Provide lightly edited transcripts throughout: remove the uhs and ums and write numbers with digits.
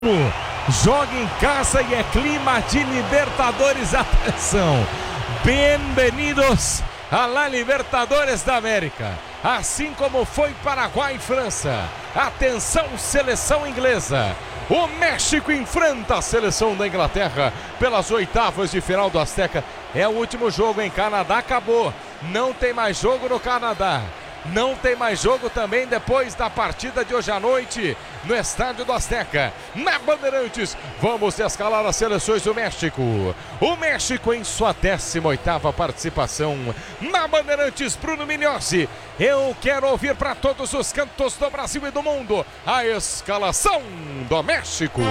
Joga em casa e é clima de Libertadores. Atenção, bem-vindos a la Libertadores da América. Assim como foi Paraguai e França. Atenção, seleção inglesa. O México enfrenta a seleção da Inglaterra pelas oitavas de final do Azteca. É o último jogo em Canadá, acabou. Não tem mais jogo no Canadá. Não tem mais jogo também depois da partida de hoje à noite no estádio do Azteca. Na Bandeirantes, vamos escalar as seleções do México. O México em sua 18ª participação. Na Bandeirantes, Bruno Migliozzi. Eu quero ouvir para todos os cantos do Brasil e do mundo a escalação do México.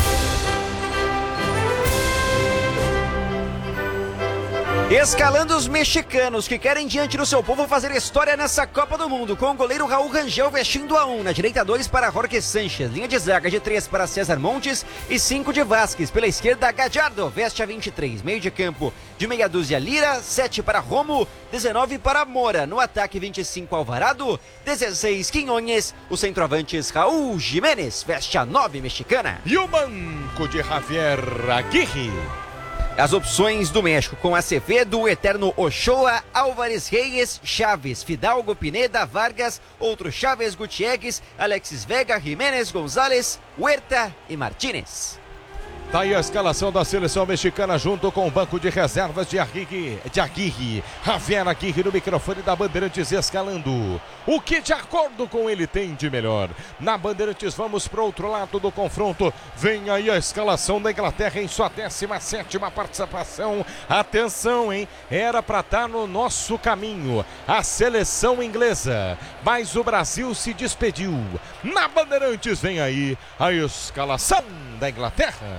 Escalando os mexicanos que querem diante do seu povo fazer história nessa Copa do Mundo, com o goleiro Raul Rangel vestindo a 1, na direita 2 para Jorge Sánchez, linha de zaga de 3 para César Montes e 5 de Vázquez, pela esquerda Gallardo, veste a 23, meio de campo de meia dúzia Lira, 7 para Romo, 19 para Mora, no ataque 25 Alvarado, 16 Quiñones, os centroavantes Raul Jiménez, veste a 9 mexicana. E o banco de Javier Aguirre. As opções do México com Acevedo, o eterno Ochoa, Álvares Reyes, Chaves, Fidalgo, Pineda, Vargas, outro Chaves, Gutiérrez, Alexis Vega, Jiménez, González, Huerta e Martínez. Tá aí a escalação da seleção mexicana junto com o banco de reservas de Aguirre. Javier Aguirre no microfone da Bandeirantes escalando. O que de acordo com ele tem de melhor? Na Bandeirantes vamos para o outro lado do confronto. Vem aí a escalação da Inglaterra em sua 17ª participação. Atenção, hein? Era para estar no nosso caminho a seleção inglesa, mas o Brasil se despediu. Na Bandeirantes vem aí a escalação da Inglaterra.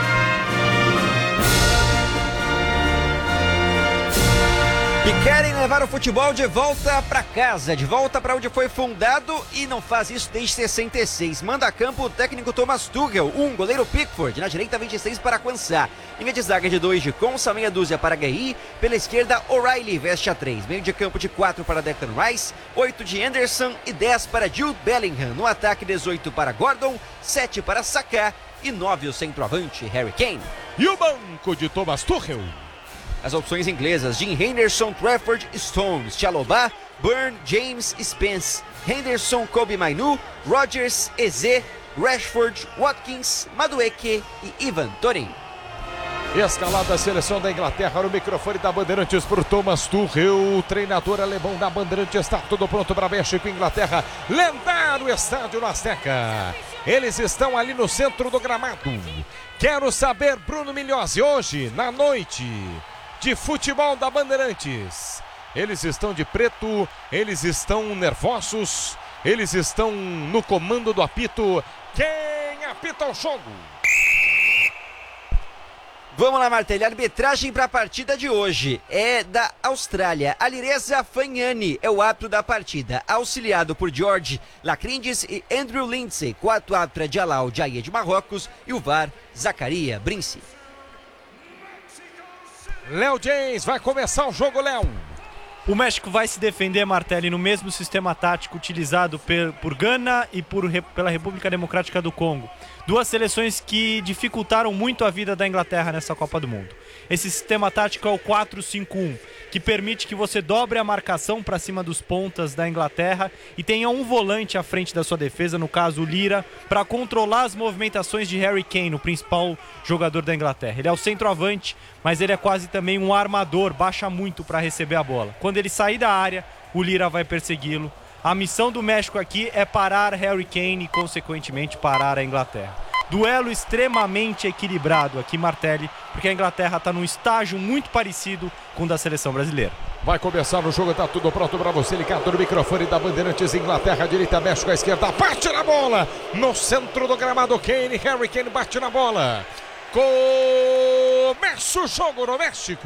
E querem levar o futebol de volta para casa, de volta para onde foi fundado, e não faz isso desde 66. Manda a campo o técnico Thomas Tuchel, goleiro Pickford, na direita 26 para Quansah. Linha de zaga de 2 de Consa, meia dúzia para Guerri, pela esquerda O'Reilly, veste a 3. Meio de campo de 4 para Declan Rice, 8 de Anderson e 10 para Jude Bellingham. No ataque 18 para Gordon, 7 para Saka e 9 o centroavante Harry Kane. E o banco de Thomas Tuchel. As opções inglesas: Jim Henderson, Trafford, Stones, Chalobah, Burn, James, Spence, Henderson, Kobe Mainu, Rodgers, Eze, Rashford, Watkins, Madueke e Ivan Toney. Escalada a seleção da Inglaterra no microfone da Bandeirantes por Thomas Tuchel, o treinador alemão da Bandeirantes. Está tudo pronto para México e Inglaterra. Lendário estádio no Azteca. Eles estão ali no centro do gramado. Quero saber, Bruno Migliozzi, hoje, na noite de futebol da Bandeirantes. Eles estão de preto, eles estão nervosos, eles estão no comando do apito. Quem apita o jogo? Vamos lá, Martelli. A arbitragem para a partida de hoje é da Austrália. Alireza Fagnani é o árbitro da partida, auxiliado por George Lacrindes e Andrew Lindsay. Quarto árbitro é Jalal Jaye de Marrocos e o VAR, Zacaria Brinci. Léo James, vai começar o jogo, Léo. O México vai se defender, Martelli, no mesmo sistema tático utilizado por Gana e pela República Democrática do Congo. Duas seleções que dificultaram muito a vida da Inglaterra nessa Copa do Mundo. Esse sistema tático é o 4-5-1, que permite que você dobre a marcação para cima dos pontas da Inglaterra e tenha um volante à frente da sua defesa, no caso o Lira, para controlar as movimentações de Harry Kane, o principal jogador da Inglaterra. Ele é o centroavante, mas ele é quase também um armador, baixa muito para receber a bola. Quando ele sair da área, o Lira vai persegui-lo. A missão do México aqui é parar Harry Kane e, consequentemente, parar a Inglaterra. Duelo extremamente equilibrado aqui, Martelli, porque a Inglaterra está num estágio muito parecido com o da seleção brasileira. Vai começar o jogo, tá tudo pronto para você, ligado no microfone da Bandeirantes. Inglaterra, direita, México, à esquerda, bate na bola, no centro do gramado, Kane, Harry Kane bate na bola. Começa o jogo no México.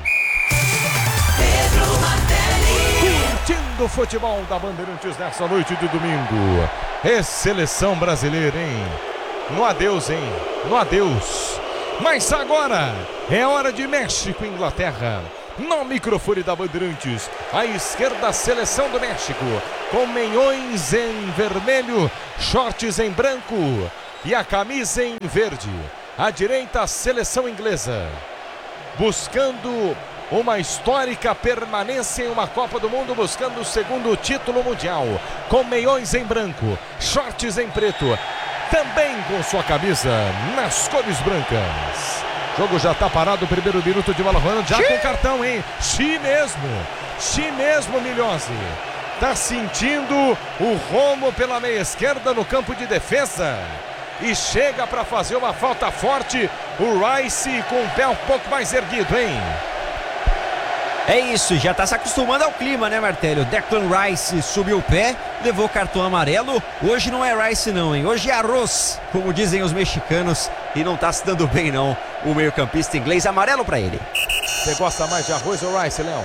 Curtindo o futebol da Bandeirantes nessa noite de domingo. É seleção brasileira, hein? No adeus, hein? No adeus. Mas agora é hora de México e Inglaterra. No microfone da Bandeirantes, à esquerda, a seleção do México, com meiões em vermelho, shorts em branco, e a camisa em verde. À direita, a seleção inglesa, buscando uma histórica permanência em uma Copa do Mundo, buscando o segundo título mundial, com meiões em branco, shorts em preto, também com sua camisa nas cores brancas. O jogo já está parado, o primeiro minuto de bola rolando, já com cartão, hein? Xi mesmo, Milhose. Tá sentindo o Romo pela meia esquerda no campo de defesa. E chega para fazer uma falta forte, o Rice com o pé um pouco mais erguido, hein? É isso, já tá se acostumando ao clima, né, Martelli? O Declan Rice subiu o pé, levou cartão amarelo. Hoje não é Rice não, hein? Hoje é arroz, como dizem os mexicanos. E não tá se dando bem não, o meio-campista inglês. Amarelo pra ele. Você gosta mais de arroz ou Rice, Leão?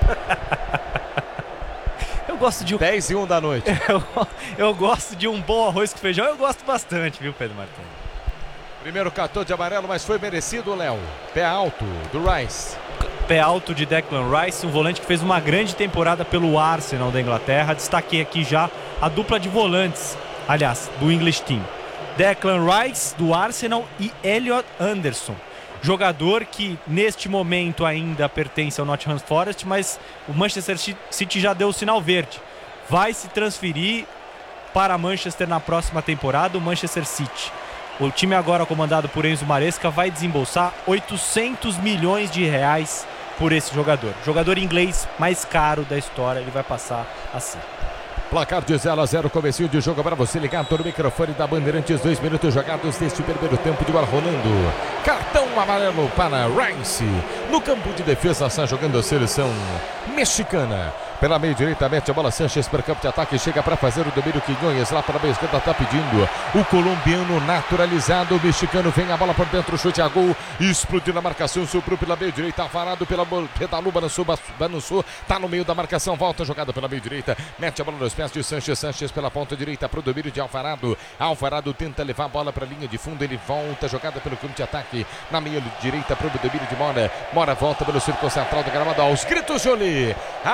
Eu gosto de 10 e 1 da noite. Eu gosto de um bom arroz com feijão. Eu gosto bastante, viu, Pedro Martelli? Primeiro cartão de amarelo, mas foi merecido, Léo. Pé alto do Rice. Pé alto de Declan Rice, um volante que fez uma grande temporada pelo Arsenal da Inglaterra. Destaquei aqui já a dupla de volantes, aliás, do English Team. Declan Rice, do Arsenal, e Elliot Anderson. Jogador que neste momento ainda pertence ao Nottingham Forest, mas o Manchester City já deu o sinal verde. Vai se transferir para Manchester na próxima temporada, o Manchester City. O time agora comandado por Enzo Maresca vai desembolsar 800 milhões de reais por esse jogador. Jogador inglês mais caro da história, ele vai passar assim. Placar de 0-0, comecinho de jogo para você ligado no microfone da Bandeirantes. 2 minutos jogados neste primeiro tempo de bola rolando. Cartão amarelo para Rice. No campo de defesa está jogando a seleção mexicana. Pela meia direita, mete a bola Sanches para o campo de ataque, chega para fazer o domínio. Quinhões lá para a meia esquerda, está pedindo o colombiano naturalizado. O mexicano vem a bola por dentro, chute a gol, explodiu na marcação, soprou pela meia direita, varado pela pedalou, balançou, está no meio da marcação, volta a jogada pela meia direita, mete a bola nos pés de Sanches, Sanches pela ponta direita para o domínio de Alvarado. Alvarado tenta levar a bola para a linha de fundo, ele volta a jogada pelo campo de ataque, na meia direita para o domínio de Mora. Mora volta pelo círculo central do gramado, aos gritos de Olê,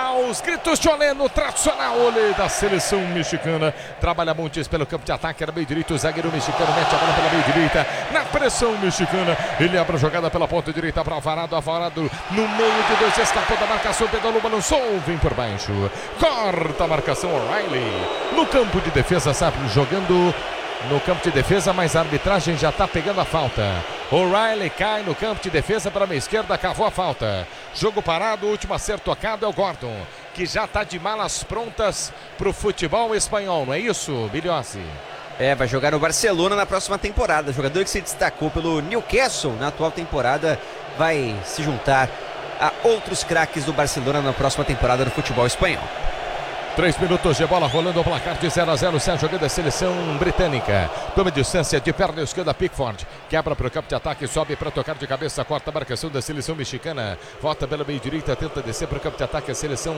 no tradicional Olê da seleção mexicana. Trabalha Montes pelo campo de ataque, era meio direito, o zagueiro mexicano mete a bola pela meio direita, na pressão mexicana, ele abre a jogada pela ponta direita para Alvarado, Alvarado no meio de dois, escapou da marcação, pedalou, balançou, vem por baixo, corta a marcação, O'Reilly no campo de defesa, sabe, jogando no campo de defesa, mas a arbitragem já está pegando a falta. O'Reilly cai no campo de defesa para a meia esquerda, cavou a falta. Jogo parado, o último a ser tocado é o Gordon, que já está de malas prontas para o futebol espanhol, não é isso, Bilhossi? Vai jogar no Barcelona na próxima temporada. Jogador que se destacou pelo Newcastle na atual temporada vai se juntar a outros craques do Barcelona na próxima temporada do futebol espanhol. 3 minutos de bola rolando, o placar de 0-0, sai jogando a seleção britânica. Toma distância de perna esquerda, Pickford. Quebra para o campo de ataque, sobe para tocar de cabeça, corta a marcação da seleção mexicana. Volta pela meio direita, tenta descer para o campo de ataque a seleção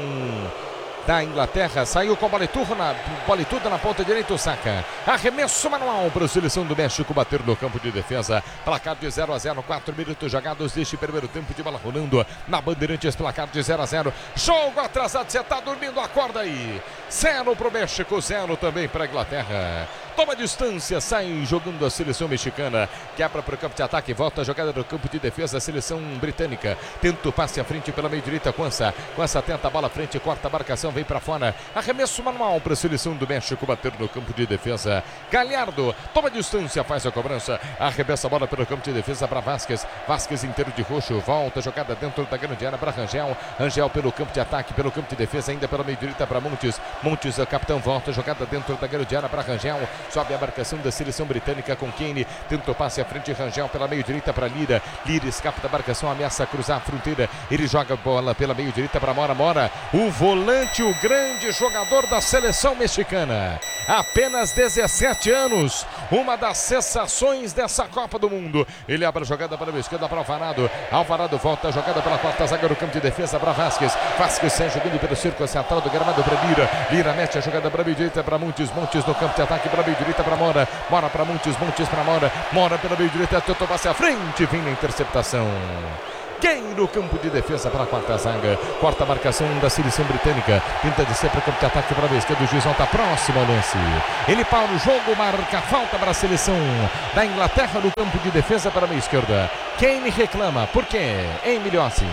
da Inglaterra. Saiu com bola e tudo na ponta direita, o Saka. Arremesso manual para a seleção do México bater no campo de defesa. Placar de 0-0, 4 minutos jogados deste primeiro tempo de bola rolando na Bandeirantes. Placar de 0-0. Jogo atrasado, você está dormindo, acorda aí. 0 para o México, 0 também para a Inglaterra. Toma distância, sai jogando a seleção mexicana. Quebra para o campo de ataque, volta a jogada no campo de defesa, a seleção britânica. Tenta o passe à frente pela meio direita, Quança tenta a bola à frente, corta a marcação, vem para fora. Arremesso manual para a seleção do México bater no campo de defesa. Galhardo toma distância, faz a cobrança, arremessa a bola pelo campo de defesa para Vázquez. Vázquez inteiro de roxo, volta a jogada dentro da grande área para Rangel. Rangel pelo campo de ataque, pelo campo de defesa, ainda pela meio direita para Montes. Montes, o capitão, volta a jogada dentro da grande área para Rangel. Sobe a marcação da seleção britânica com Kane. Tenta o passe à frente, Rangel pela meio direita para Lira. Lira escapa da marcação, ameaça cruzar a fronteira. Ele joga a bola pela meio direita para Mora. Mora, o volante, o grande jogador da seleção mexicana. Apenas 17 anos, uma das sensações dessa Copa do Mundo. Ele abre a jogada para a esquerda para Alvarado. Alvarado volta a jogada pela quarta zaga do campo de defesa para Vázquez. Vázquez sai jogando pelo círculo central do gramado para Lira. Lira mete a jogada para a meio direita para Montes. Montes no campo de ataque para a meio direita para Mora. Mora para Montes. Montes para Mora. Mora pela meio direita, tentou passe à frente, vem na interceptação. Gay no campo de defesa para a quarta zaga. Corta a marcação da seleção britânica. Tenta descer para o campo de ataque para a esquerda. O juizão está próximo ao lance. Ele para o jogo, marca falta para a seleção da Inglaterra no campo de defesa para a meia esquerda. Kane reclama. Por quê? Emiliossi.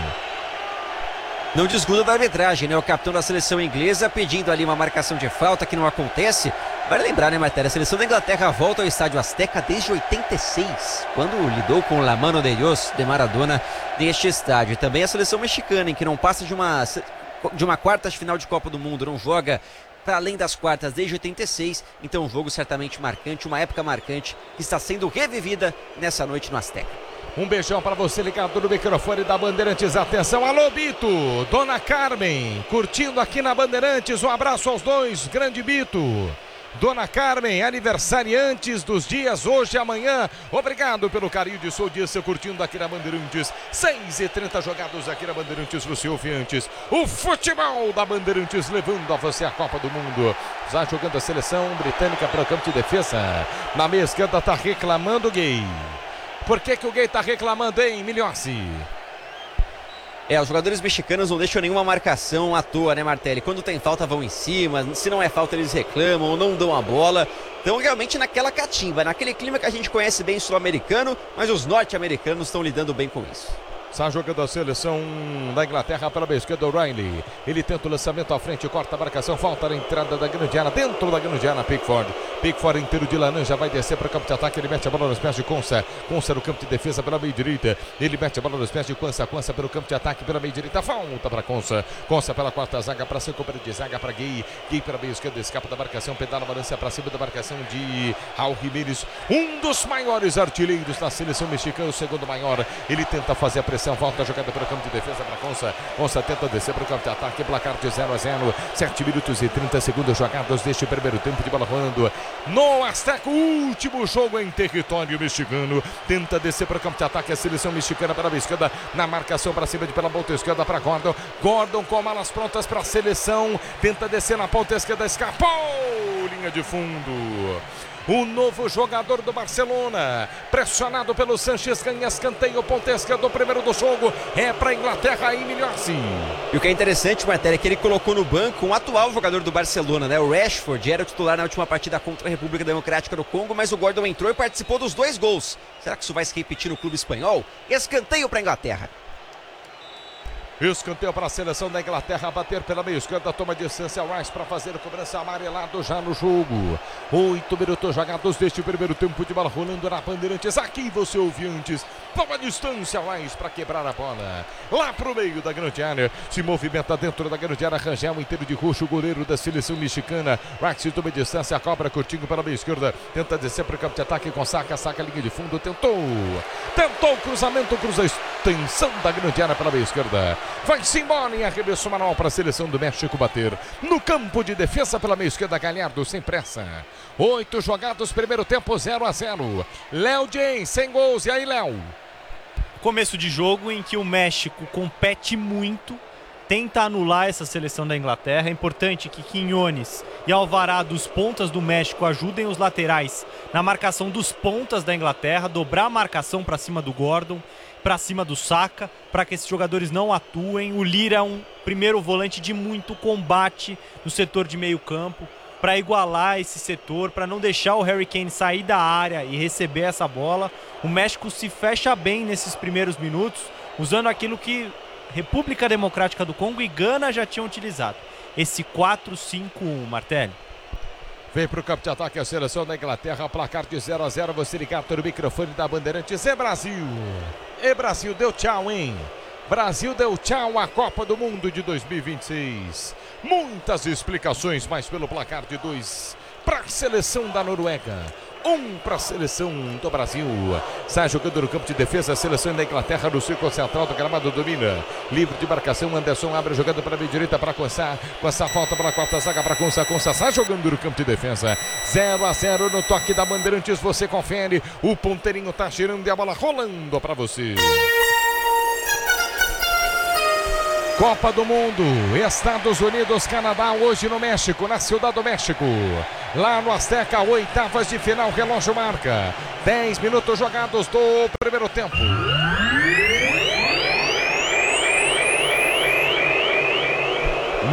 Não desgruda da arbitragem, né? O capitão da seleção inglesa pedindo ali uma marcação de falta que não acontece. Vale lembrar, né, Matéria? A seleção da Inglaterra volta ao estádio Azteca desde 86, quando lidou com La Mano de Dios de Maradona neste estádio. E também a seleção mexicana, em que não passa de uma quarta de final de Copa do Mundo, não joga para além das quartas desde 86. Então um jogo certamente marcante, uma época marcante que está sendo revivida nessa noite no Azteca. Um beijão para você ligado no microfone da Bandeirantes. Atenção, alô Bito, Dona Carmen, curtindo aqui na Bandeirantes. Um abraço aos dois, grande Bito. Dona Carmen, aniversariantes dos dias hoje e amanhã. Obrigado pelo carinho de sua audiência curtindo aqui na Bandeirantes. 6h30 jogados aqui na Bandeirantes. Você ouve antes o futebol da Bandeirantes, levando a você a Copa do Mundo. Já jogando a seleção britânica para o campo de defesa. Na meia esquerda está reclamando o Gay. Por que o Gay está reclamando, hein, Miliossi? Os jogadores mexicanos não deixam nenhuma marcação à toa, né, Martelli? Quando tem falta vão em cima, se não é falta eles reclamam ou não dão a bola. Então realmente naquela catimba, naquele clima que a gente conhece bem sul-americano, mas os norte-americanos estão lidando bem com isso. Está jogando a seleção da Inglaterra para a esquerda, o Riley. Ele tenta o lançamento à frente, corta a marcação, falta na entrada da grande área, dentro da grande área, Pickford. Pickford inteiro de laranja, vai descer para o campo de ataque, ele mete a bola nos pés de Konsa. Konsa no campo de defesa pela meia direita. Ele mete a bola nos pés de Konsa, Konsa pelo campo de ataque pela meia direita, falta para Konsa. Konsa pela quarta zaga, para cinco de zaga para Gay. Gay para a meia esquerda, escapa da marcação, pedala, balança para cima da marcação de Raul Jiménez. Um dos maiores artilheiros da seleção mexicana, o segundo maior. Ele tenta fazer a pressão, volta a jogada para o campo de defesa para Konsa. Konsa tenta descer para o campo de ataque, placar de 0-0. 7 minutos e 30 segundos jogados deste primeiro tempo de bola rolando no Azteca, o último jogo em território mexicano. Tenta descer para o campo de ataque a seleção mexicana para a esquerda, na marcação para cima de pela ponta esquerda para Gordon. Gordon com malas prontas para a seleção, tenta descer na ponta esquerda, escapou, linha de fundo. O novo jogador do Barcelona, pressionado pelo Sanches, ganha escanteio, ponta esquerda, o primeiro do jogo é para a Inglaterra, Emiliossi. E o que é interessante, Matéria, é que ele colocou no banco um atual jogador do Barcelona, né? O Rashford era o titular na última partida contra a República Democrática do Congo, mas o Gordon entrou e participou dos 2 gols. Será que isso vai se repetir no clube espanhol? Escanteio para a Inglaterra. Escanteio para a seleção da Inglaterra, bater pela meia esquerda, toma distância Rice para fazer a cobrança, amarelado já no jogo. 8 minutos jogados deste primeiro tempo de bola rolando na Bandeirantes. Aqui você ouve antes, toma distância Rice para quebrar a bola. Lá pro meio da grande área, se movimenta dentro da grande área, Rangel inteiro de roxo, o goleiro da seleção mexicana. Rice toma distância, cobra curtinho pela meia esquerda, tenta descer para o campo de ataque com saca a linha de fundo, tentou o cruzamento, cruza a extensão da grande área pela meia esquerda. Vai-se embora em arremesso manual para a seleção do México bater. No campo de defesa pela meia esquerda, Galhardo sem pressa. 8 jogados, primeiro tempo 0-0. Léo James sem gols. E aí, Léo? Começo de jogo em que o México compete muito, tenta anular essa seleção da Inglaterra. É importante que Quiñones e Alvarado, dos pontas do México, ajudem os laterais na marcação dos pontas da Inglaterra, dobrar a marcação para cima do Gordon, para cima do Saka, para que esses jogadores não atuem. O Lira é um primeiro volante de muito combate no setor de meio campo, para igualar esse setor, para não deixar o Harry Kane sair da área e receber essa bola. O México se fecha bem nesses primeiros minutos, usando aquilo que República Democrática do Congo e Gana já tinham utilizado. Esse 4-5-1, Martelli. Vem para o campo de ataque a seleção da Inglaterra, placar de 0-0, você ligado no microfone da Bandeirantes. É Brasil! E Brasil deu tchau, hein? Brasil deu tchau à Copa do Mundo de 2026. Muitas explicações, mas pelo placar de 2 para a seleção da Noruega, 1 para a seleção do Brasil. Sai jogando no campo de defesa a seleção da Inglaterra no círculo central do gramado, domina. Livre de marcação, Anderson abre jogando para a meia direita para Konsa. Konsa falta para a quarta zaga para Konsa. Konsa sai jogando no campo de defesa. 0-0 no toque da Bandeirantes, você confere. O ponteirinho tá girando e a bola rolando para você. Copa do Mundo, Estados Unidos, Canadá, hoje no México, na Ciudad do México. Lá no Azteca, oitavas de final, relógio marca. 10 minutos jogados do primeiro tempo.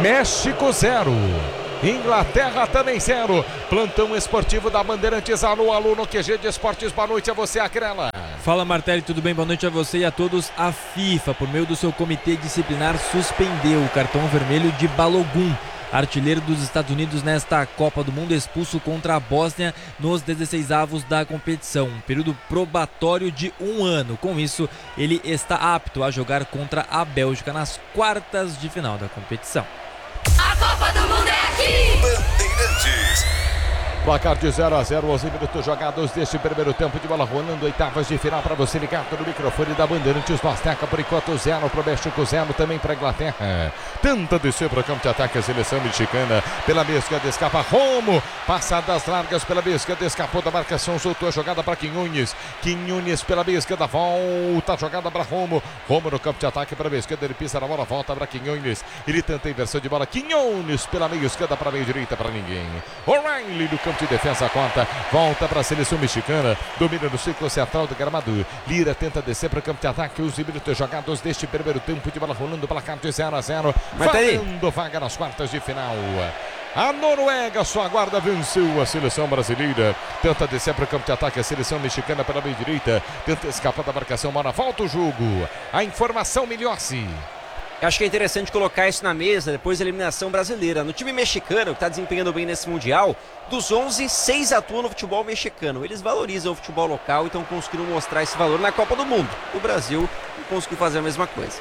México 0. Inglaterra também 0. Plantão esportivo da Bandeirantes. Alô no QG de Esportes. Boa noite a você, Acrela. Fala, Martelli, tudo bem? Boa noite a você e a todos. A FIFA, por meio do seu comitê disciplinar, suspendeu o cartão vermelho de Balogun, artilheiro dos Estados Unidos nesta Copa do Mundo, expulso contra a Bósnia nos 16avos da competição. Um período probatório de 1 ano. Com isso, ele está apto a jogar contra a Bélgica nas quartas de final da competição. A Copa do Mundo é aqui! Bandeirantes. Placar de 0-0, 11 minutos jogados deste primeiro tempo de bola rolando, oitavas de final para você ligado no microfone da Bandeirantes no Azteca, por enquanto 0 para o México, 0 também para a Inglaterra. Tenta descer para o campo de ataque a seleção mexicana, pela meia esquerda escapa Romo, passadas largas pela meia esquerda, escapou da marcação, soltou a jogada para Quinones pela meia esquerda, volta a jogada para Romo no campo de ataque para a meia esquerda, ele pisa na bola, volta para Quinones, ele tenta a inversão de bola, Quinones pela meia esquerda para a meia direita para ninguém. O'Reilly no campo de defesa, corta, volta para a seleção mexicana, domina no círculo central do gramado, Lira tenta descer para o campo de ataque, os minutos jogados deste primeiro tempo de bola rolando, placar de 0-0, valendo vaga nas quartas de final. A Noruega só aguarda, venceu a seleção brasileira, tenta descer para o campo de ataque a seleção mexicana pela meia direita, tenta escapar da marcação, mora, volta o jogo, a informação Milhossi. Acho que é interessante colocar isso na mesa depois da eliminação brasileira. No time mexicano, que está desempenhando bem nesse Mundial, dos 11, 6 atuam no futebol mexicano. Eles valorizam o futebol local e estão conseguindo mostrar esse valor na Copa do Mundo. O Brasil não conseguiu fazer a mesma coisa.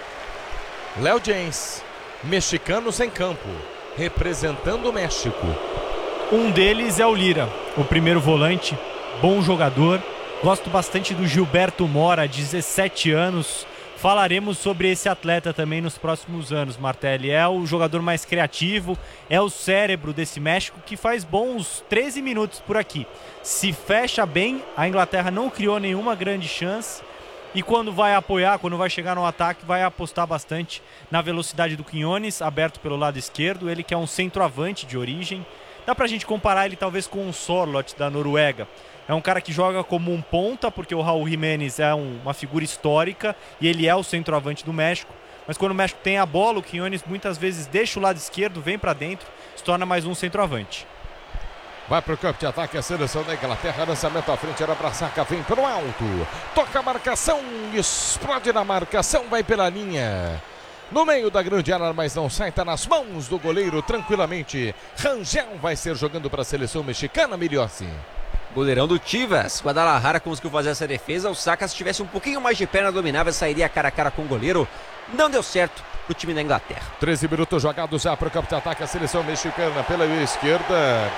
Léo James, mexicanos em campo, representando o México. Um deles é o Lira, o primeiro volante, bom jogador. Gosto bastante do Gilberto Mora, 17 anos. Falaremos sobre esse atleta também nos próximos anos, Martelli. É o jogador mais criativo, é o cérebro desse México que faz bons 13 minutos por aqui. Se fecha bem, a Inglaterra não criou nenhuma grande chance e quando vai apoiar, quando vai chegar no ataque, vai apostar bastante na velocidade do Quinones, aberto pelo lado esquerdo, ele que é um centroavante de origem. Dá pra gente comparar ele talvez com o Sorloth da Noruega. É um cara que joga como um ponta, porque o Raul Jiménez é uma figura histórica e ele é o centroavante do México. Mas quando o México tem a bola, o Quinones muitas vezes deixa o lado esquerdo, vem para dentro, se torna mais um centroavante. Vai para o campo de ataque a seleção da Inglaterra, lançamento à frente, era para Saka, vem pelo alto, toca a marcação, explode na marcação, vai pela linha. No meio da grande área, mas não sai, está nas mãos do goleiro tranquilamente. Rangel vai ser jogando para a seleção mexicana, Milhossi. Goleirão do Chivas, Guadalajara conseguiu fazer essa defesa. O Saka, se tivesse um pouquinho mais de perna dominável, sairia cara a cara com o goleiro. Não deu certo pro time da Inglaterra. 13 minutos jogados já para o campo de ataque a seleção mexicana pela esquerda.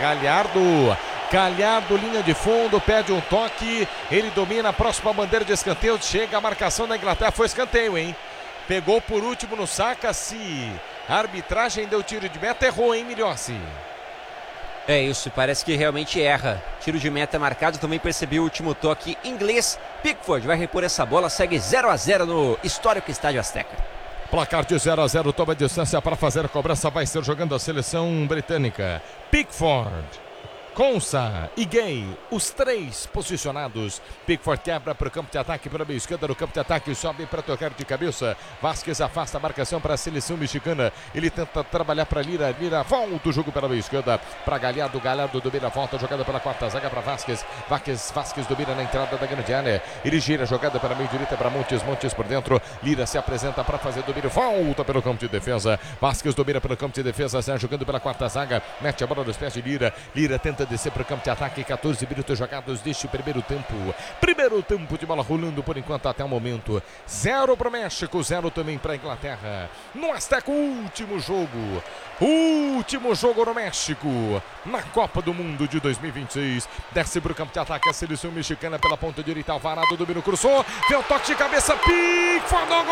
Galhardo, linha de fundo, pede um toque. Ele domina a próxima bandeira de escanteio. Chega a marcação da Inglaterra, foi escanteio, hein? Pegou por último no Saka. Se a arbitragem deu tiro de meta, errou, hein, Milhossi? É isso, parece que realmente erra. Tiro de meta marcado, também percebi o último toque inglês. Pickford vai repor essa bola, segue 0-0 no histórico Estádio Azteca. Placar de 0-0, toma distância para fazer a cobrança, vai ser jogando a seleção britânica. Pickford, Konsa e Gay, os três posicionados. Pickford quebra para o campo de ataque, para a meia esquerda no campo de ataque, sobe para tocar de cabeça. Vasquez afasta a marcação para a seleção mexicana. Ele tenta trabalhar para Lira volta o jogo pela meia esquerda para Galhardo domina, volta a jogada pela quarta zaga para Vasquez domina na entrada da grande área. Ele gira a jogada para a meia direita para Montes por dentro. Lira se apresenta para fazer domínio, volta pelo campo de defesa. Vasquez domina pelo campo de defesa, sai jogando pela quarta zaga, mete a bola nos pés de Lira tenta descer para o campo de ataque, 14 minutos jogados deste primeiro tempo de bola rolando por enquanto até o momento, 0 para o México, 0 também para a Inglaterra, no Azteca, último jogo no México, na Copa do Mundo de 2026, desce para o campo de ataque a seleção mexicana pela ponta direita, Alvarado, domínio, cruzou, vem o toque de cabeça, Pickford no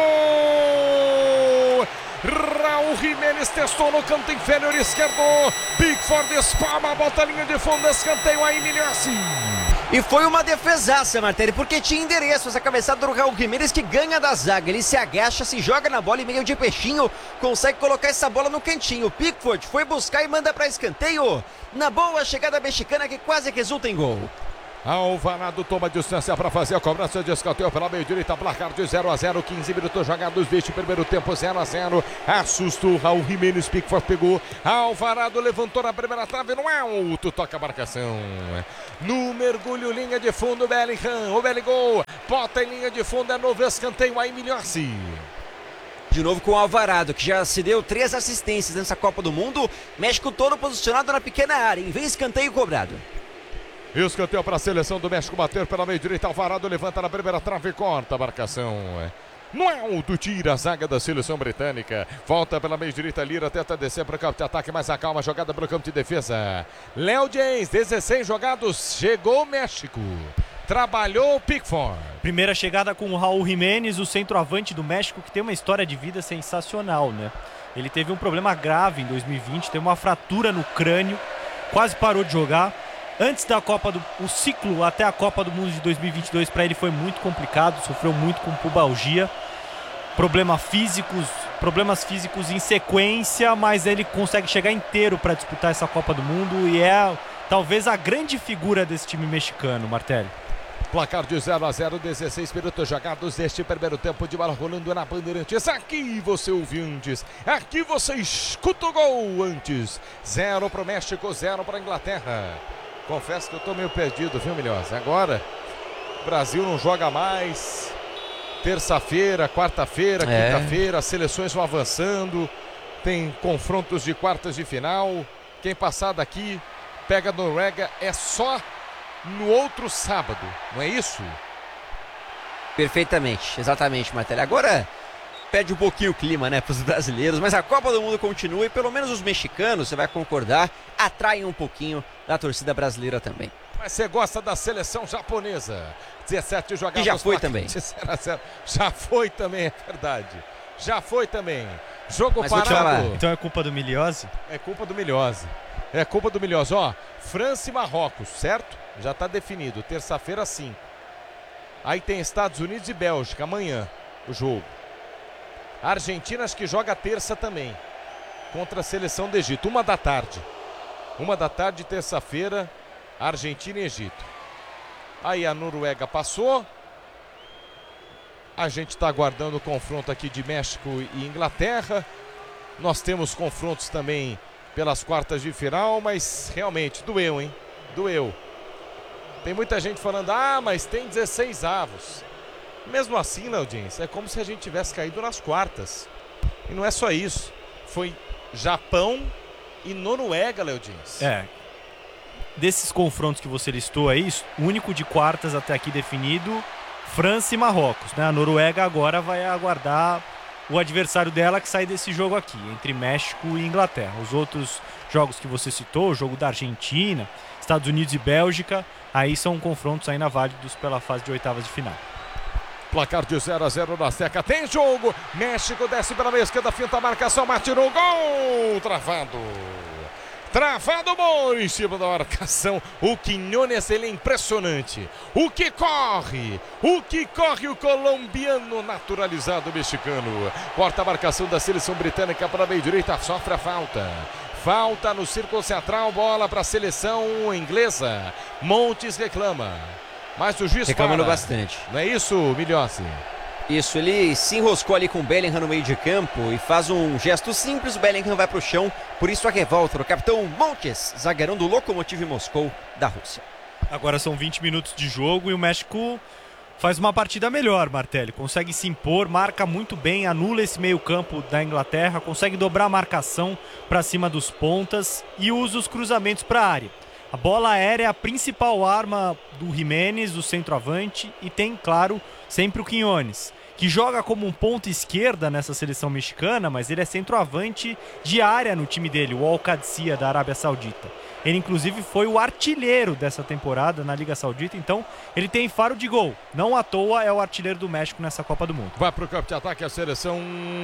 gol! Raul Jiménez testou no canto inferior esquerdo. Pickford espalma, bota a linha de fundo, escanteio aí, Milhossi. E foi uma defesaça, Martelli, porque tinha endereço essa cabeçada do Raul Jiménez que ganha da zaga. Ele se agacha, se joga na bola e meio de peixinho, consegue colocar essa bola no cantinho. Pickford foi buscar e manda para escanteio. Na boa chegada mexicana que quase resulta em gol. Alvarado toma distância para fazer a cobrança de escanteio pela meio direita, placar de 0-0, 15 minutos jogados deste primeiro tempo, 0-0. Assustou, Raul Jimenez, Pickford pegou, Alvarado levantou na primeira trave, no alto, toca a marcação. No mergulho, linha de fundo, Bellingham, o Belligol, bota em linha de fundo, é novo escanteio, aí Milhossi. De novo com o Alvarado, que já se deu 3 assistências nessa Copa do Mundo. México todo posicionado na pequena área, em vez de escanteio cobrado. Escanteio para a seleção do México, bater pela meio direita, Alvarado levanta na primeira trave, corta a marcação. No alto, tira a zaga da seleção britânica. Volta pela meio direita, Lira tenta descer para o campo de ataque, mas acalma a jogada pelo campo de defesa. Léo James, 16 jogados, chegou o México. Trabalhou o Pickford. Primeira chegada com o Raul Jimenez, o centroavante do México, que tem uma história de vida sensacional, né? Ele teve um problema grave em 2020, teve uma fratura no crânio, quase parou de jogar. Antes da o ciclo até a Copa do Mundo de 2022 para ele foi muito complicado, sofreu muito com pubalgia, problemas físicos em sequência, mas ele consegue chegar inteiro para disputar essa Copa do Mundo e é talvez a grande figura desse time mexicano, Martelli. Placar de 0-0, 16 minutos jogados deste primeiro tempo, de bola rolando na Bandeirantes. Aqui você ouviu antes, aqui você escuta o gol antes. 0 para o México, 0 para a Inglaterra. Confesso que eu tô meio perdido, viu, Milhose? Agora, o Brasil não joga mais. Terça-feira, quarta-feira, quinta-feira, as seleções vão avançando. Tem confrontos de quartas de final. Quem passar daqui, pega a Noruega, é só no outro sábado, não é isso? Perfeitamente, exatamente, Martelli. Agora perde um pouquinho o clima, né, para os brasileiros, mas a Copa do Mundo continua e pelo menos os mexicanos, você vai concordar, atraem um pouquinho da torcida brasileira também. Mas você gosta da seleção japonesa? 17 jogados. E já foi também. Já foi também, é verdade. Já foi também. Jogo mas parado. Então é culpa do Milhose? É culpa do Milhose. É culpa do Milhose. Ó, França e Marrocos, certo? Já está definido. Terça-feira, 5. Aí tem Estados Unidos e Bélgica, amanhã, o jogo. Argentina acho que joga terça também, contra a seleção do Egito, 1 da tarde. 1 da tarde, terça-feira, Argentina e Egito. Aí a Noruega passou. A gente está aguardando o confronto aqui de México e Inglaterra. Nós temos confrontos também pelas quartas de final, mas realmente doeu, hein? Doeu. Tem muita gente falando, mas tem 16 avos. Mesmo assim, na audiência, é como se a gente tivesse caído nas quartas. E não é só isso. Foi Japão e Noruega, Leodins. Desses confrontos que você listou aí, o único de quartas até aqui definido, França e Marrocos, né? A Noruega agora vai aguardar o adversário dela que sai desse jogo aqui, entre México e Inglaterra. Os outros jogos que você citou, o jogo da Argentina, Estados Unidos e Bélgica, aí são confrontos ainda válidos pela fase de oitavas de final. Placar de 0-0 na Seca. Tem jogo. México desce pela meia esquerda, finta a marcação, Martino, gol! Travado. Travado, bom em cima da marcação. O Quiñones, ele é impressionante. O que corre o colombiano naturalizado mexicano. Corta a marcação da seleção britânica para a meia direita, sofre a falta. Falta no círculo central, bola para a seleção inglesa. Montes reclama. Mas o juiz reclamando bastante. Não é isso, Milhossi? Isso, ele se enroscou ali com o Bellingham no meio de campo e faz um gesto simples, o Bellingham vai pro chão, por isso a revolta do capitão Montes, zagueirão do Lokomotiv Moscou da Rússia. Agora são 20 minutos de jogo e o México faz uma partida melhor, Martelli, consegue se impor, marca muito bem, anula esse meio campo da Inglaterra, consegue dobrar a marcação para cima dos pontas e usa os cruzamentos para a área. A bola aérea é a principal arma do Jimenez, do centroavante, e tem, claro, sempre o Quiñones, que joga como um ponta esquerda nessa seleção mexicana, mas ele é centroavante de área no time dele, o Al-Qadsiya da Arábia Saudita. Ele, inclusive, foi o artilheiro dessa temporada na Liga Saudita, então ele tem faro de gol. Não à toa é o artilheiro do México nessa Copa do Mundo. Vai para o campo de ataque a seleção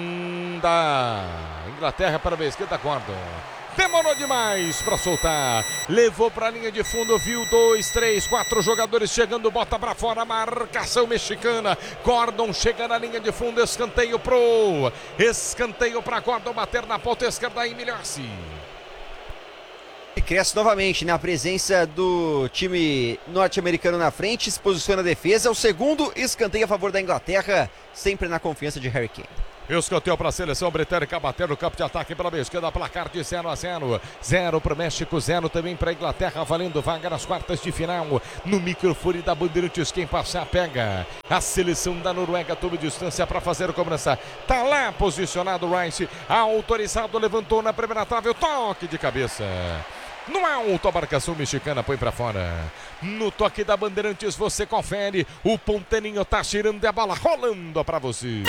da Inglaterra para a esquerda, Gordon. Demorou demais para soltar, levou para a linha de fundo, viu 2, 3, 4 jogadores chegando, bota para fora, marcação mexicana. Gordon chega na linha de fundo, escanteio para Gordon bater na ponta esquerda aí, Milhossi. E cresce novamente, né? A presença do time norte-americano na frente, se posiciona a defesa. O segundo escanteio a favor da Inglaterra, sempre na confiança de Harry Kane. Escanteio para a seleção britânica, batendo o campo de ataque pela meia esquerda, placar de 0-0. 0 para o México, 0 também para a Inglaterra, valendo vaga nas quartas de final. No microfone da Bandeirantes, quem passar pega. A seleção da Noruega toma distância para fazer a cobrança. Tá lá posicionado o Rice, autorizado, levantou na primeira trave, o toque de cabeça. No alto, a marcação mexicana põe pra fora. No toque da Bandeirantes, você confere. O Ponteninho tá tirando a bola, rolando pra você.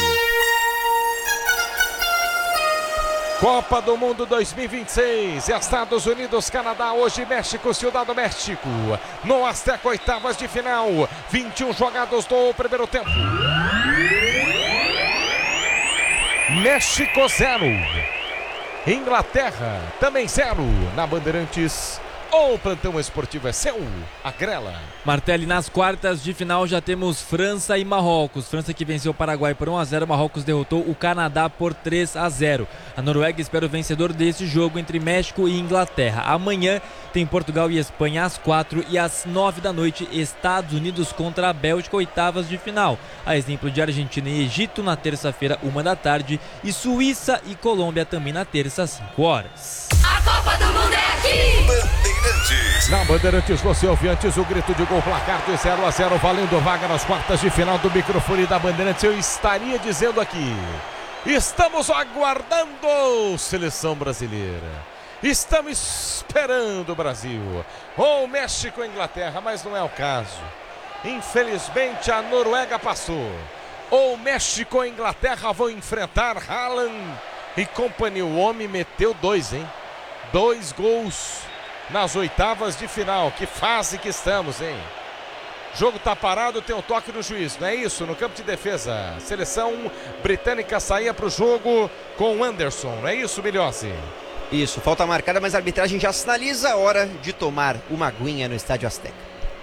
Copa do Mundo 2026, Estados Unidos, Canadá, hoje México, Ciudad do México. No Azteca, oitavas de final, 21 jogados do primeiro tempo. México 0. Inglaterra também 0. Na Bandeirantes, o plantão esportivo é seu, a grela. Martelli, nas quartas de final já temos França e Marrocos. França que venceu o Paraguai por 1-0, Marrocos derrotou o Canadá por 3-0. A Noruega espera o vencedor desse jogo entre México e Inglaterra. Amanhã tem Portugal e Espanha às 4 e às 9 da noite, Estados Unidos contra a Bélgica, oitavas de final. A exemplo de Argentina e Egito na terça-feira, 1 da tarde, e Suíça e Colômbia também na terça, às 5 horas. A Copa do Mundo é aqui! Bandeirantes. Na Bandeirantes, você ouviu antes o grito de gol, placar de 0-0, valendo vaga nas quartas de final do microfone da Bandeirantes. Eu estaria dizendo aqui, estamos aguardando seleção brasileira. Estamos esperando o Brasil. Ou México ou Inglaterra, mas não é o caso. Infelizmente a Noruega passou. Ou México ou Inglaterra vão enfrentar Haaland e companhia. O homem meteu 2, hein? 2 gols nas oitavas de final. Que fase que estamos, hein? O jogo tá parado, tem um toque do juiz, não é isso? No campo de defesa, seleção britânica saía para o jogo com o Anderson, não é isso, Milhossi? Isso, falta marcada, mas a arbitragem já sinaliza a hora de tomar uma aguinha no Estádio Azteca.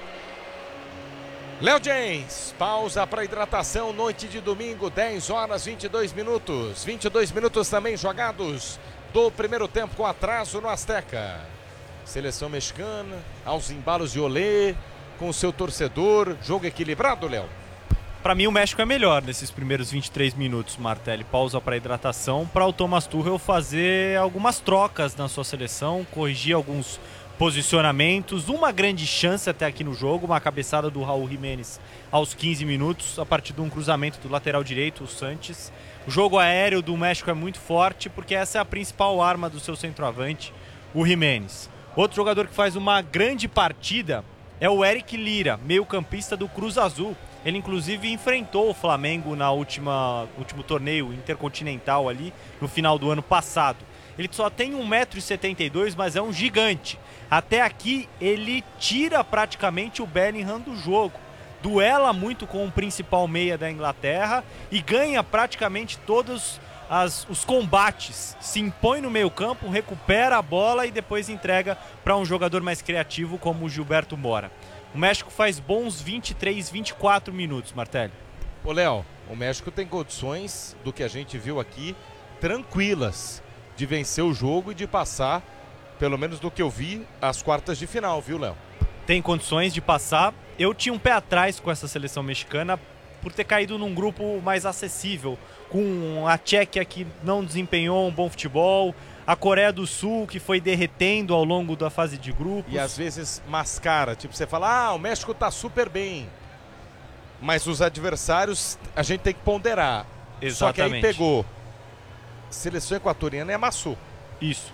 Léo James, pausa para hidratação, noite de domingo, 10 horas 22 minutos. 22 minutos também jogados do primeiro tempo com atraso no Azteca. Seleção mexicana, aos embalos de Olé, com o seu torcedor, jogo equilibrado, Léo? Para mim o México é melhor nesses primeiros 23 minutos, Martelli. Pausa para hidratação para o Thomas Tuchel fazer algumas trocas na sua seleção, corrigir alguns posicionamentos. Uma grande chance até aqui no jogo, uma cabeçada do Raul Jiménez aos 15 minutos, a partir de um cruzamento do lateral direito, o Sanches. O jogo aéreo do México é muito forte, porque essa é a principal arma do seu centroavante, o Jiménez. Outro jogador que faz uma grande partida é o Eric Lira, meio-campista do Cruz Azul. Ele inclusive enfrentou o Flamengo no último torneio intercontinental ali no final do ano passado. Ele só tem 1,72 m, mas é um gigante. Até aqui ele tira praticamente o Bellingham do jogo. Duela muito com o principal meia da Inglaterra e ganha praticamente todos os combates. Se impõe no meio campo, recupera a bola e depois entrega para um jogador mais criativo como o Gilberto Mora. O México faz bons 23, 24 minutos, Martelli. Ô Léo, o México tem condições, do que a gente viu aqui, tranquilas de vencer o jogo e de passar, pelo menos do que eu vi, as quartas de final, viu, Léo? Tem condições de passar. Eu tinha um pé atrás com essa seleção mexicana por ter caído num grupo mais acessível, com a Tchequia que não desempenhou um bom futebol, a Coreia do Sul que foi derretendo ao longo da fase de grupos. E às vezes mascara, tipo você fala, o México tá super bem, mas os adversários a gente tem que ponderar. Exatamente. Só que aí pegou seleção equatoriana e amassou. Isso,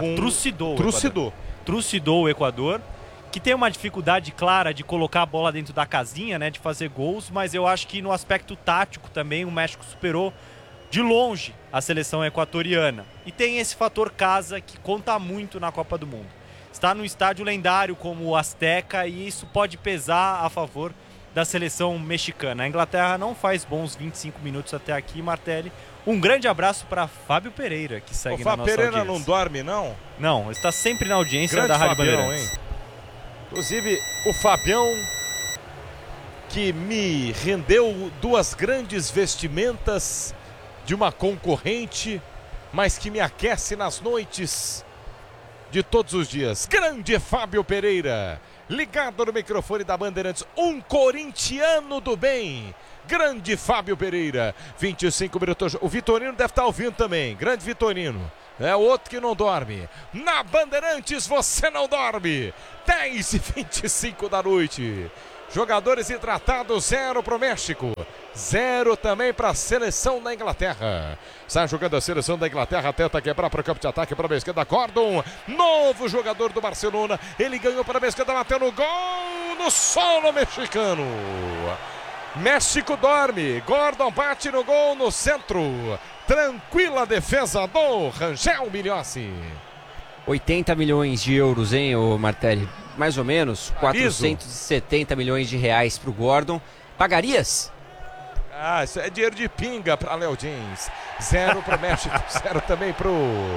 trucidou o Equador, que tem uma dificuldade clara de colocar a bola dentro da casinha, né, de fazer gols, mas eu acho que no aspecto tático também o México superou de longe a seleção equatoriana. E tem esse fator casa que conta muito na Copa do Mundo. Está num estádio lendário como o Azteca e isso pode pesar a favor da seleção mexicana. A Inglaterra não faz bons 25 minutos até aqui, Martelli. Um grande abraço para Fábio Pereira, que segue na nossa audiência. O Fábio Pereira não dorme, não? Não, está sempre na audiência grande da Rádio Fabião, Bandeirantes. Hein? Inclusive, o Fabião, que me rendeu 2 grandes vestimentas de uma concorrente, mas que me aquece nas noites de todos os dias. Grande Fábio Pereira, ligado no microfone da Bandeirantes, um corintiano do bem. Grande Fábio Pereira, 25 minutos. O Vitorino deve estar ouvindo também. Grande Vitorino. É o outro que não dorme. Na Bandeirantes você não dorme. 10h25 da noite. Jogadores hidratados, 0 para o México. 0 também para a seleção da Inglaterra. Sai jogando a seleção da Inglaterra, tenta quebrar para o campo de ataque, para a esquerda, Gordon, novo jogador do Barcelona. Ele ganhou para a esquerda, bateu no gol, no solo mexicano. México dorme, Gordon bate no gol no centro. Tranquila defesa do Rangel Milhossi. 80 milhões de euros, hein, ô Martelli? Mais ou menos, 470 milhões de reais pro Gordon. Pagarias? Ah, isso é dinheiro de pinga para Léo James. 0 pro México, 0 também pro...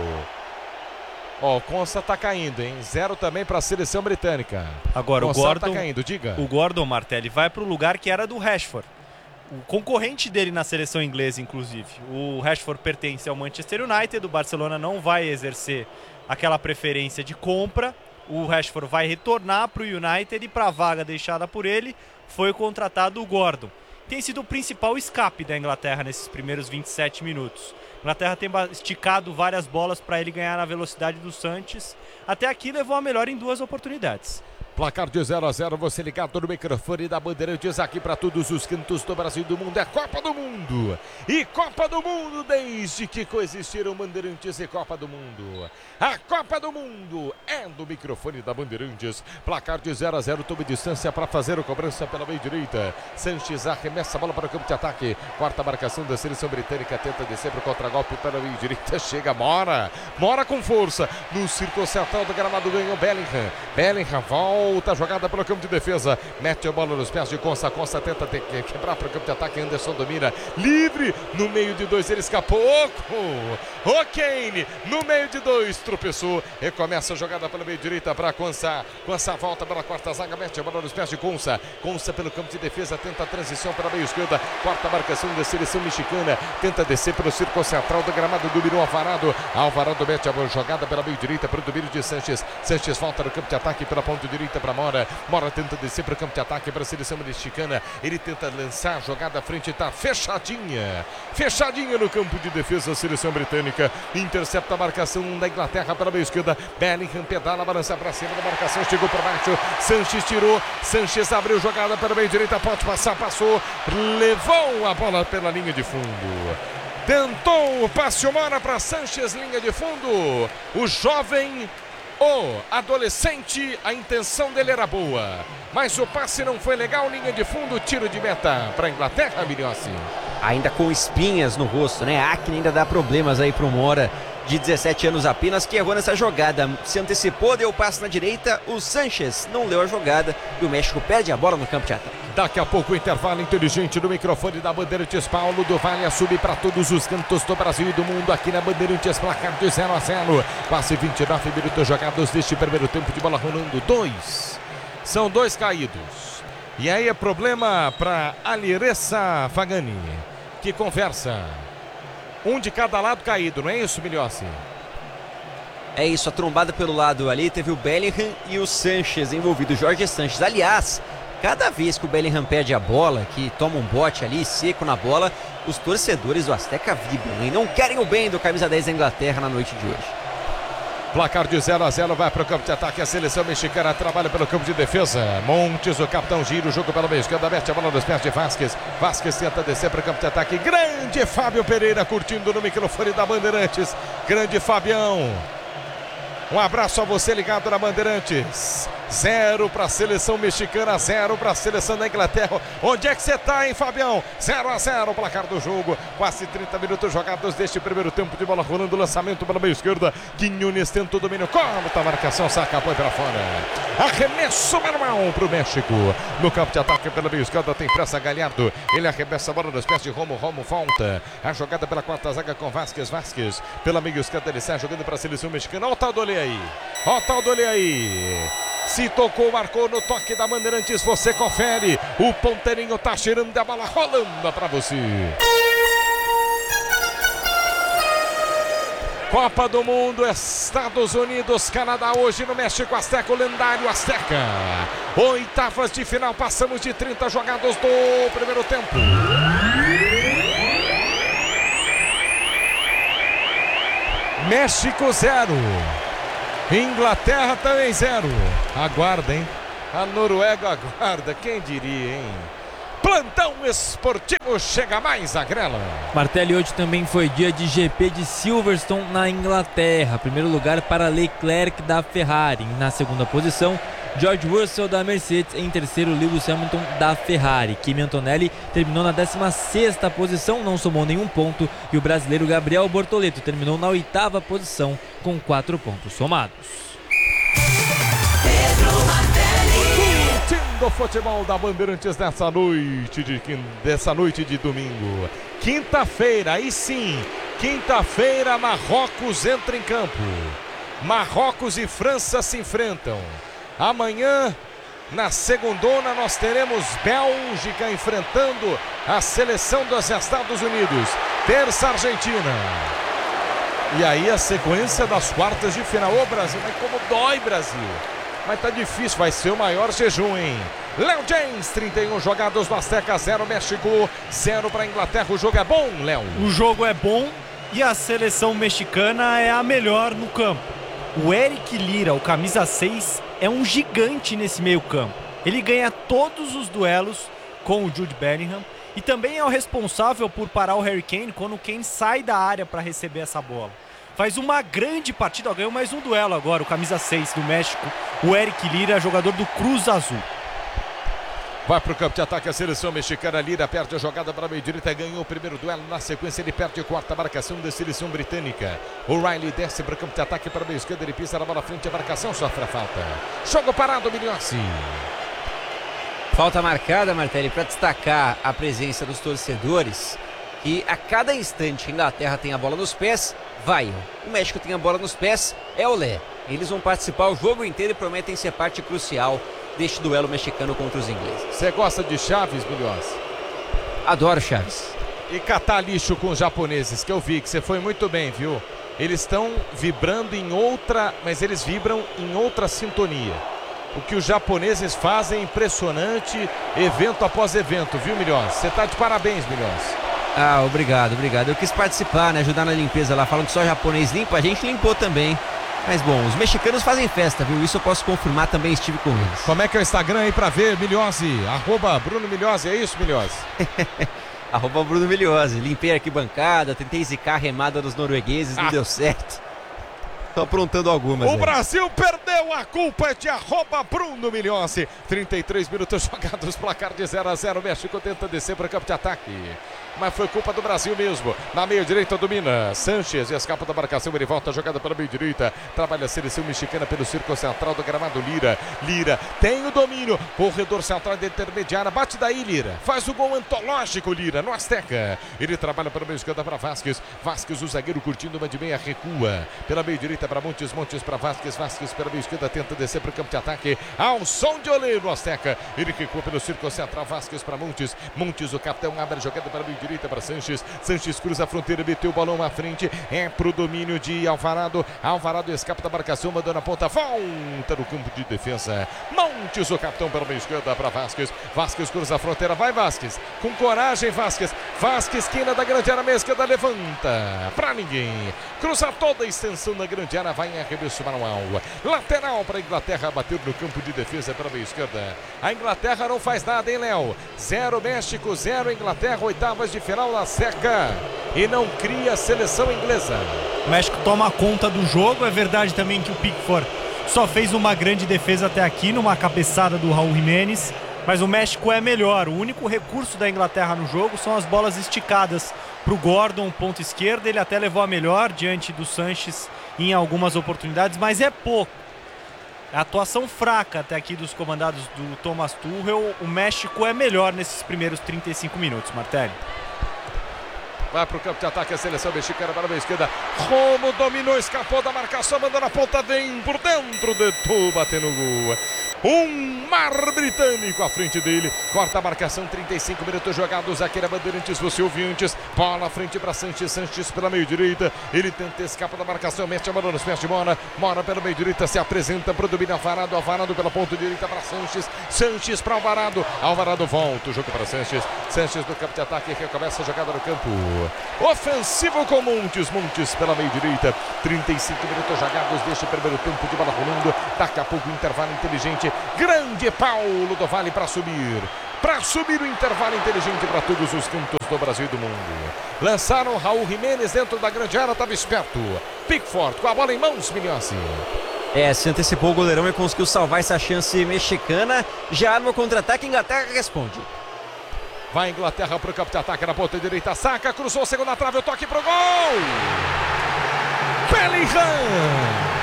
Ó, o Consa tá caindo, hein? 0 também para a seleção britânica. Agora o Gordon tá caindo, diga. O Gordon, Martelli, vai pro lugar que era do Rashford. O concorrente dele na seleção inglesa, inclusive. O Rashford pertence ao Manchester United, o Barcelona não vai exercer aquela preferência de compra. O Rashford vai retornar para o United e para a vaga deixada por ele foi contratado o Gordon. Tem sido o principal escape da Inglaterra nesses primeiros 27 minutos. A Inglaterra tem esticado várias bolas para ele ganhar na velocidade do Sanches. Até aqui levou a melhor em 2 oportunidades. Placar de 0-0, você ligado no microfone da Bandeirantes aqui para todos os cantos do Brasil e do mundo. É Copa do Mundo. E Copa do Mundo desde que coexistiram Bandeirantes e Copa do Mundo. A Copa do Mundo é do microfone da Bandeirantes. Placar de 0-0, tome distância para fazer a cobrança pela meia direita. Sanches arremessa a bola para o campo de ataque. Quarta marcação da seleção britânica, tenta descer para o contragolpe para a meia direita. Chega Mora. Mora com força. No círculo central do gramado ganhou Bellingham. Bellingham volta a jogada pelo campo de defesa. Mete a bola nos pés de Consa. Consa tenta quebrar para o campo de ataque. Anderson domina. Livre. No meio de 2 ele escapou. O Kane no meio de 2 tropeçou. Recomeça a jogada pela meia direita para Consa. Consa volta pela quarta zaga. Mete a bola nos pés de Consa. Consa pelo campo de defesa. Tenta a transição para a meia esquerda. Quarta marcação da seleção mexicana. Tenta descer pelo círculo central do gramado. Dominou Alvarado. Alvarado mete a bola jogada pela meia direita para o domínio de Sanches. Sanches volta no campo de ataque pela ponta direita para Mora. Mora tenta descer para o campo de ataque para a seleção mexicana. Ele tenta lançar a jogada à frente. Está fechadinha. Fechadinha no campo de defesa a seleção britânica. Intercepta a marcação da Inglaterra pela meia esquerda. Bellingham pedala, balança para cima da marcação. Chegou por baixo. Sanches tirou. Sanches abriu jogada pela meia direita. Pode passar, passou. Levou a bola pela linha de fundo. Tentou o passe Mora para Sanches, linha de fundo. O jovem, o adolescente, a intenção dele era boa, mas o passe não foi legal, linha de fundo, tiro de meta para a Inglaterra, Milhossi. Ainda com espinhas no rosto, né? A acne ainda dá problemas aí pro Mora, de 17 anos apenas, que errou nessa jogada. Se antecipou, deu o passe na direita, o Sanches não leu a jogada e o México perde a bola no campo de ataque. Daqui a pouco o intervalo inteligente no microfone da Bandeirantes. Paulo do Vale assume para todos os cantos do Brasil e do mundo aqui na Bandeirantes. Placar de 0-0. Quase 29 minutos jogados deste primeiro tempo de bola rolando. 2. São 2 caídos. E aí é problema para Alireza Fagani, que conversa. Um de cada lado caído, não é isso, Milhossi? É isso, a trombada pelo lado ali, teve o Bellingham e o Sanches envolvido, Jorge Sanches. Aliás, cada vez que o Bellingham perde a bola, que toma um bote ali seco na bola, os torcedores do Azteca vibram e não querem o bem do camisa 10 da Inglaterra na noite de hoje. Placar de 0-0, vai para o campo de ataque. A seleção mexicana trabalha pelo campo de defesa. Montes, o capitão, gira o jogo pela meia esquerda, mete a bola nos pés de Vázquez. Vázquez tenta descer para o campo de ataque. Grande Fábio Pereira curtindo no microfone da Bandeirantes. Grande Fabião. Um abraço a você ligado na Bandeirantes. 0 para a seleção mexicana, 0 para a seleção da Inglaterra. Onde é que você está, hein, Fabião? 0-0 o placar do jogo. Quase 30 minutos jogados deste primeiro tempo de bola rolando. Lançamento pela meia esquerda. Quinones tenta o domínio. Corta a marcação, saca, põe para fora. Arremesso manual para o México. No campo de ataque pela meia esquerda tem pressa Galhardo. Ele arremessa a bola nos pés de Romo. Romo volta. A jogada pela quarta zaga com Vázquez. Vázquez pela meia esquerda. Ele sai jogando para a seleção mexicana. Olha o tal do olho aí. Olha o tal do olho aí. Se tocou, marcou no toque da Bandeirantes, você confere. O ponteirinho tá cheirando a bola rolando para você. Copa do Mundo, Estados Unidos, Canadá, hoje no México Azteca, o lendário Azteca. Oitavas de final, passamos de 30 jogados do primeiro tempo. México 0. Inglaterra também 0. Aguarda, hein? A Noruega aguarda, quem diria, hein? Plantão esportivo chega mais a grela. Martelli, hoje também foi dia de GP de Silverstone na Inglaterra. Primeiro lugar para Leclerc da Ferrari. Na segunda posição, George Russell da Mercedes. Em terceiro, Lewis Hamilton da Ferrari. Kimi Antonelli terminou na 16ª posição, não somou nenhum ponto. E o brasileiro Gabriel Bortoleto terminou na 8ª posição com 4 pontos somados. Do futebol da Bandeirantes dessa noite de domingo. Quinta-feira, aí sim, quinta-feira, Marrocos entra em campo. Marrocos e França se enfrentam. Amanhã, na segundona, nós teremos Bélgica enfrentando a seleção dos Estados Unidos. Terça, Argentina. E aí a sequência das quartas de final. Ô Brasil, mas como dói, Brasil. Mas tá difícil, vai ser o maior jejum, hein? Léo James, 31 jogados no Azteca, 0 México, 0 para a Inglaterra. O jogo é bom, Léo? O jogo é bom e a seleção mexicana é a melhor no campo. O Eric Lira, o camisa 6, é um gigante nesse meio campo. Ele ganha todos os duelos com o Jude Bellingham e também é o responsável por parar o Harry Kane quando o Kane sai da área para receber essa bola. Faz uma grande partida, ganhou mais um duelo agora, o camisa 6 do México, o Eric Lira, jogador do Cruz Azul. Vai para o campo de ataque a seleção mexicana. Lira perde a jogada para a meia-direita, ganhou o primeiro duelo. Na sequência ele perde a quarta marcação da seleção britânica. O Riley desce para o campo de ataque para a meia esquerda, ele pisa na bola frente, a marcação sofre a falta. Jogo parado, Milhossi. Falta marcada, Martelli, para destacar a presença dos torcedores, que a cada instante a Inglaterra tem a bola nos pés, vai. O México tem a bola nos pés, é olé. Eles vão participar o jogo inteiro e prometem ser parte crucial deste duelo mexicano contra os ingleses. Você gosta de Chaves, Milhossi? Adoro Chaves. E catar lixo com os japoneses, que eu vi que você foi muito bem, viu? Eles estão vibrando em outra, mas eles vibram em outra sintonia. O que os japoneses fazem é impressionante, evento após evento, viu, Milhossi? Você tá de parabéns, Milhossi. Ah, obrigado. Eu quis participar, né? Ajudar na limpeza lá. Falam que só japonês limpa, a gente limpou também. Mas bom, os mexicanos fazem festa, viu? Isso eu posso confirmar, também estive com eles. Como é que é o Instagram aí pra ver, Milhossi? @Bruno Milhossi, é isso, Milhossi? @Bruno Milhossi. Limpei a arquibancada, tentei zicar a remada dos noruegueses, não deu certo. Tô aprontando algumas. O Brasil perdeu, a culpa é de @Bruno Milhossi. 33 minutos jogados, placar de 0-0. O México tenta descer para o campo de ataque, mas foi culpa do Brasil mesmo. Na meia direita domina Sanches, escapa da marcação, ele volta a jogada pela meia direita, trabalha a seleção mexicana pelo círculo central do gramado. Lira tem o domínio, corredor central da intermediária, bate daí Lira, faz o gol antológico Lira no Azteca. Ele trabalha pela meia esquerda para Vázquez, o zagueiro curtindo uma de meia, recua pela meia direita para Montes para Vázquez pela meia esquerda tenta descer para o campo de ataque, ao som de olê no Azteca, ele recua pelo círculo central, Vázquez para Montes, o capitão abre a jogada para a meia direita para Sanches cruza a fronteira, meteu o balão à frente, é pro domínio de Alvarado escapa da marcação, mandou na ponta, volta no campo de defesa, Montes, o capitão pela meia esquerda para Vázquez cruza a fronteira, vai Vázquez, com coragem Vázquez, esquina da grande área, meia esquerda, levanta, pra ninguém, cruza toda a extensão da grande área, vai em arremesso manual, lateral para a Inglaterra, bateu no campo de defesa pela meia esquerda, a Inglaterra não faz nada, hein, Léo? 0 México, 0 Inglaterra, oitavas de final na Azteca, e não cria a seleção inglesa. O México toma conta do jogo, é verdade também que o Pickford só fez uma grande defesa até aqui, numa cabeçada do Raul Jiménez, mas o México é melhor. O único recurso da Inglaterra no jogo são as bolas esticadas para o Gordon, ponto esquerda, ele até levou a melhor diante do Sanches em algumas oportunidades, mas é pouco. A atuação fraca até aqui dos comandados do Thomas Tuchel. O México é melhor nesses primeiros 35 minutos, Martelli. Vai para o campo de ataque a seleção mexicana para a meia esquerda. Romo dominou, escapou da marcação, mandou na ponta, vem por dentro de tu, batendo no gol. Um mar britânico à frente dele. Corta a marcação, 35 minutos jogados. Aqui na Bandeirantes, você ouviu antes. Bola à frente para Sanches. Sanches pela meio direita. Ele tenta escapar da marcação. Mete a bola nos pés de Mora. Mora pela meio direita. Se apresenta para o domínio Alvarado. Alvarado pela ponta direita para Sanches. Sanches para Alvarado. Alvarado volta o jogo para Sanches. Sanches do campo de ataque. Recomeça a jogada no campo ofensivo com Montes. Montes pela meio direita. 35 minutos jogados deste primeiro tempo de bola rolando. Daqui a pouco intervalo inteligente. Grande Paulo do Vale para subir. Para subir o intervalo inteligente para todos os cantos do Brasil e do mundo. Lançaram Raul Jimenez dentro da grande área. Estava esperto. Pickford com a bola em mãos, Milhões. Se antecipou o goleirão e conseguiu salvar essa chance mexicana. Já no contra-ataque, Inglaterra responde. Vai Inglaterra para o campo de ataque na ponta direita. Saca, cruzou, segunda trave, o toque pro gol. Bellingham.